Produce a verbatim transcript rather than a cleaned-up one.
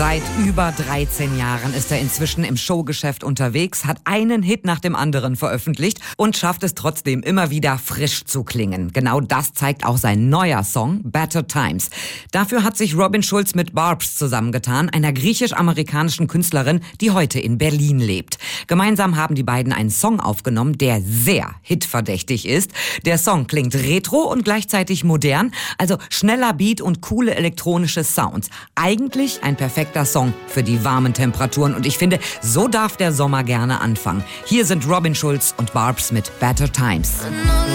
Seit über dreizehn Jahren ist er inzwischen im Showgeschäft unterwegs, hat einen Hit nach dem anderen veröffentlicht und schafft es trotzdem immer wieder frisch zu klingen. Genau das zeigt auch sein neuer Song Better Times. Dafür hat sich Robin Schulz mit Barbs zusammengetan, einer griechisch-amerikanischen Künstlerin, die heute in Berlin lebt. Gemeinsam haben die beiden einen Song aufgenommen, der sehr hitverdächtig ist. Der Song klingt retro und gleichzeitig modern, also schneller Beat und coole elektronische Sounds. Eigentlich ein perfekter Song für die warmen Temperaturen und ich finde, so darf der Sommer gerne anfangen. Hier sind Robin Schulz und Barbs mit Better Times.